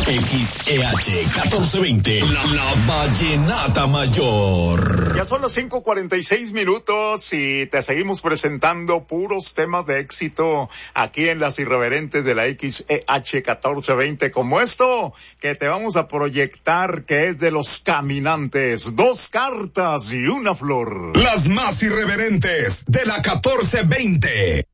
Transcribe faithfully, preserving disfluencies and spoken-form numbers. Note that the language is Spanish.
X E H catorce veinte, la, la vallenata mayor. Ya son las cinco cuarenta y seis minutos y te seguimos presentando puros temas de éxito aquí en las irreverentes de la X E H catorce veinte, como esto que te vamos a proyectar, que es de Los Caminantes, dos cartas y una flor. Las más irreverentes de la catorce veinte.